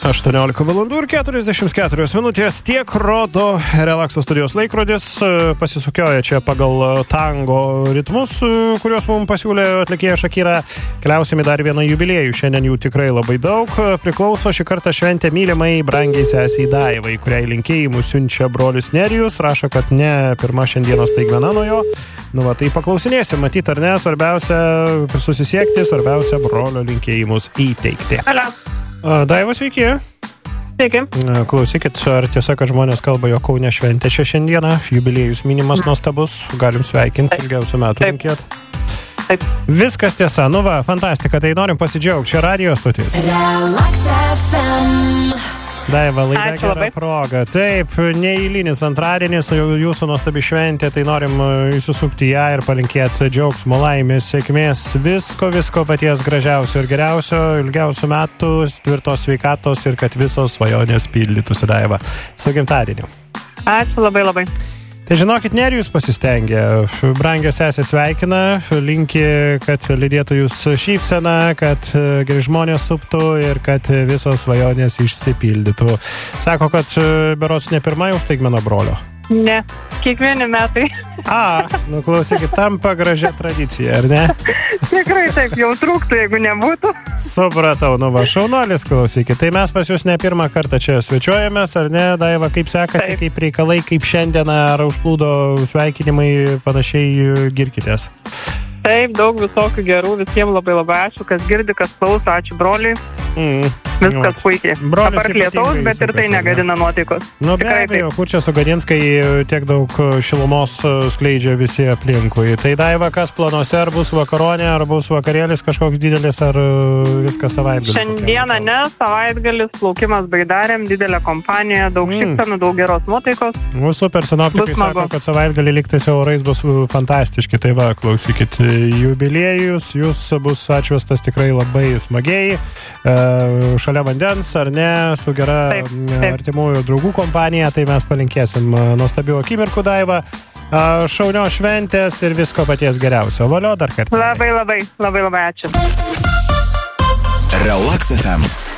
18 valandų ir 44 minutės tiek rodo Relakso studijos laikrodis. Pasisukioja čia pagal tango ritmus, kuriuos mums pasiūlė atlikėja Shakira. Keliausime dar vieną jubiliejų. Šiandien jų tikrai labai daug. Priklauso šį kartą šventė mylimai brangiai sesiai Daivai, kuriai linkėjimų siunčia brolis Nerijus. Rašo, kad ne pirma šiandienos staigmena nuo jo. Nu va, tai paklausinėsim, matyt ar ne, svarbiausia susisiekti, svarbiausia brolio linkėjimus įteikti. Alio. Daiva, sveiki. Sveiki. Klausykit, ar tiesa, kad žmonės kalba, jo Kaune šventė čia šiandieną, jubiliejus minimas nuostabus, galim sveikinti, ilgiausių metų linkėt. Taip. Viskas tiesa, nu va, fantastika, tai norim pasidžiaugti, čia radijo stotis. Daiva, laida gera proga. Taip, neįlinis antradienis, jūsų nuostabi šventė, tai norim įsusukti ją ir palinkėti džiaugsmo, laimės, sėkmės, visko paties gražiausio ir geriausio, ilgiausių metų, tvirtos sveikatos ir kad visos svajonės pildytųsi, Daiva. Su gimtadieniu. Ačiū labai. Tai žinokit, Nerijus pasistengė, brangią sesę sveikina, linki, kad lydėtų jūs šypseną, kad geri žmonės suptų ir kad visos svajonės išsipildytų. Sako, kad berods ne pirma jau staigmena brolio. Ne, kiekvieni metai. Nu klausykit, tampa gražia tradicija, ar ne? Tikrai taip, jau trūktų, jeigu nebūtų. Supratau, nu va, šaunuolis, klausykit. Tai mes pas jūs ne pirmą kartą čia svečiuojamės, ar ne, Daiva, kaip sekasi, taip. Kaip reikalai, kaip šiandieną, ar užplūdo sveikinimai, panašiai girkitės? Taip, daug visokių gerų, visiems labai ačiū, kas girdi, kas klauso, ačiū broliui. Viskas puikiai. Apart lietaus, bet ir tai negadina nuotaikos. Nu be abejo, kur čia sugadins, kai tiek daug šilumos skleidžia visi aplinkui. Tai Daiva, kas planuose, ar bus vakaronė, ar bus vakarėlis kažkoks didelis, ar viskas savaitgalis? Šiandieną ne, savaitgalis, plaukimas Baidarėm, didelė kompanija, daug šypsenų, daug geros nuotaikos. Nu super, sinoptikai sako, kad savaitgalį lygtais orais bus fantastiški. Tai va, klausykit, jubiliejus, jūs bus atšvestas tikrai labai smagiai. Šalia vandens, ar ne, su gera artimųjų draugų kompanija, tai mes palinkėsim nuostabių akimirkų, Daiva, šaunios šventės ir visko paties geriausio. Valio dar kartą. Labai ačiū. Relax FM.